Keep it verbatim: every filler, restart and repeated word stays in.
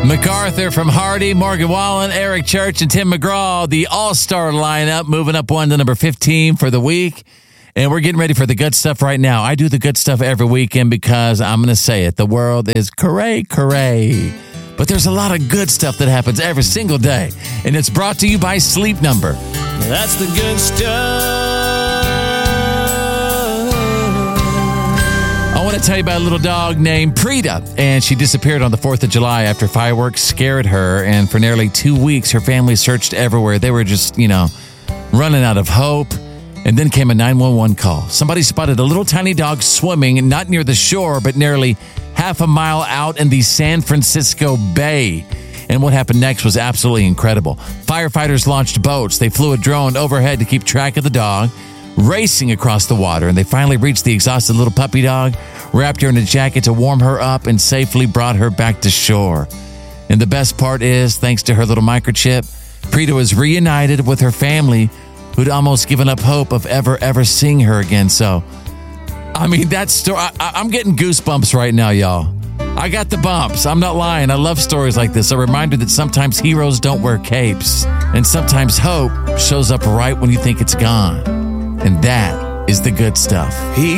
MacArthur from Hardy, Morgan Wallen, Eric Church, and Tim McGraw, the all-star lineup, moving up one to number fifteen for the week. And we're getting ready for the good stuff right now. I do the good stuff every weekend because I'm going to say it. The world is cray, cray. But there's a lot of good stuff that happens every single day. And it's brought to you by Sleep Number. That's the good stuff. I want to tell you about a little dog named Prita, and she disappeared on the fourth of July after fireworks scared her, and for nearly two weeks, her family searched everywhere. They were just, you know, running out of hope, and then came a nine one one call. Somebody spotted a little tiny dog swimming, not near the shore, but nearly half a mile out in the San Francisco Bay. And what happened next was absolutely incredible. Firefighters launched boats. They flew a drone overhead to keep track of the dog, racing across the water, and they finally reached the exhausted little puppy dog, wrapped her in a jacket to warm her up, and safely brought her back to shore. And the best part is, thanks to her little microchip, Prita was reunited with her family, who'd almost given up hope of ever, ever seeing her again. So, I mean, that story, I, I'm getting goosebumps right now, y'all. I got the bumps. I'm not lying. I love stories like this. A reminder that sometimes heroes don't wear capes, and sometimes hope shows up right when you think it's gone. And that is the good stuff. He